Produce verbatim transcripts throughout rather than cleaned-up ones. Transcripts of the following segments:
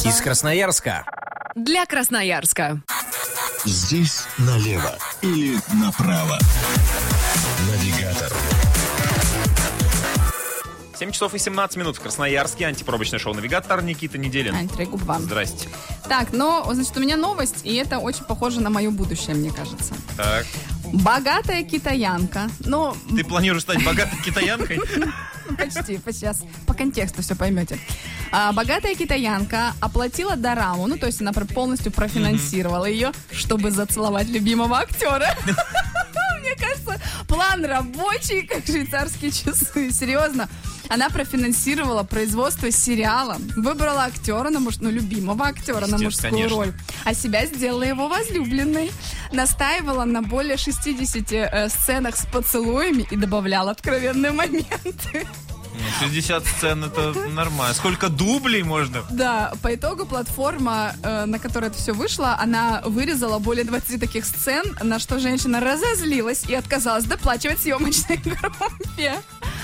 Из Красноярска. Для Красноярска. Здесь налево или направо. Навигатор. семь часов и семнадцать минут в Красноярске. Антипробочное шоу «Навигатор». Никита Неделин. Ань, Трегубова. Здрасте. Так, ну, значит, у меня новость, и это очень похоже на мое будущее, мне кажется. Так. Богатая китаянка. Ну, Ты планируешь стать богатой китаянкой? почти, сейчас по контексту все поймете. А, богатая китаянка оплатила дораму, ну, то есть она полностью профинансировала ее, чтобы зацеловать любимого актера. Мне кажется, план рабочий, как швейцарские часы. Серьезно. Она профинансировала производство сериала, выбрала актера, на муж... ну, любимого актера на мужскую конечно. роль, а себя сделала его возлюбленной. Настаивала на более шестидесяти э, сценах с поцелуями и добавляла откровенные моменты. шестьдесят сцен, это нормально. Сколько дублей можно? Да, по итогу платформа, э, на которой это все вышло, она вырезала более двадцати таких сцен, на что женщина разозлилась и отказалась доплачивать съемочной группе.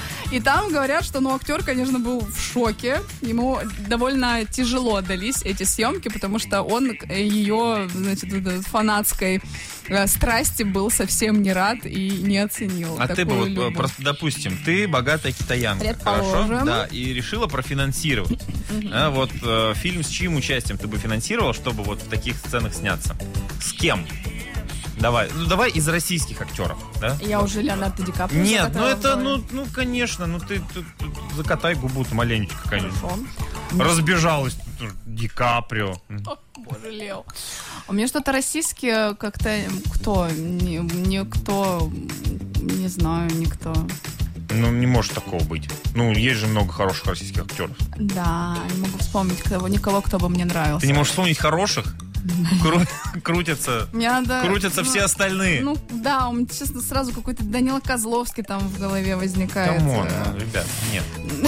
И там говорят, что, ну, актер, конечно, был в шоке. Ему довольно тяжело дались эти съемки, потому что он ее, значит, фанатской э, страсти был совсем не рад и не оценил. А ты бы, вот, любовь. просто, допустим, ты богатая китаянка, Предположим. хорошо? Да, и решила профинансировать. А, вот э, фильм с чьим участием ты бы финансировала, чтобы вот в таких сценах сняться? С кем? Давай, ну давай из российских актеров, да? Я уже Леонардо Ди Каприо. Нет, ну это, ну, ну конечно, ну ты, ты, ты закатай губу-то маленечко, конечно. Хорошо. Разбежалась тут Ди Каприо. О, боже, Лео. У меня что-то российские как-то... Кто? Ни- Никто... Не знаю, никто. Ну, не может такого быть. Ну, есть же много хороших российских актеров. Да, не могу вспомнить кого, никого, кто бы мне нравился. Ты не можешь вспомнить хороших? Кру- крутятся, Мне надо, крутятся ну, все остальные. Ну, да, у меня, честно, сразу какой-то Данила Козловский там в голове возникает. Камон, Э, ну, ребят, нет.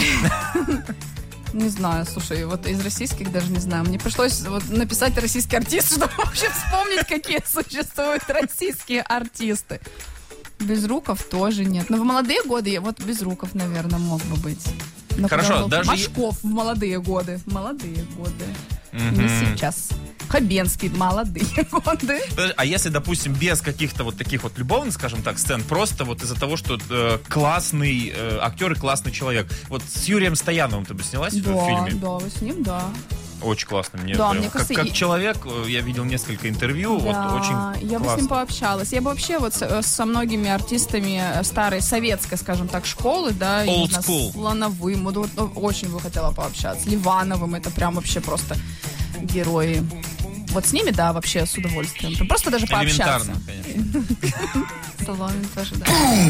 Не знаю, слушай, вот из российских даже не знаю. Мне пришлось вот написать российский артист, чтобы вообще вспомнить, какие существуют российские артисты. Безруков тоже нет. Но в молодые годы я вот Безруков, наверное, мог бы быть. Но Хорошо, когда он был- даже Машков в молодые годы. В молодые годы. Мгм. Не сейчас. Хабенский в молодые годы. Подожди, а если, допустим, без каких-то вот таких вот любовных, скажем так, сцен, просто вот из-за того, что э, классный э, актер и классный человек. Вот с Юрием Стояновым ты бы снялась в Да, фильме? да, вы с ним, да. Очень классно. Мне, Да, прям- мне как, кажется, как и- человек, э, я видел несколько интервью, Да, вот очень я бы с классно. ним пообщалась. Я бы вообще вот с- со многими артистами старой советской, скажем так, школы, да, я не Old знаю, school. с Лановым, вот, вот, ну, очень бы хотела пообщаться. Ливановым, это прям вообще просто герои. Вот с ними, да, вообще с удовольствием. Просто даже пообщаться. Элементарно, конечно. Соломин тоже, да.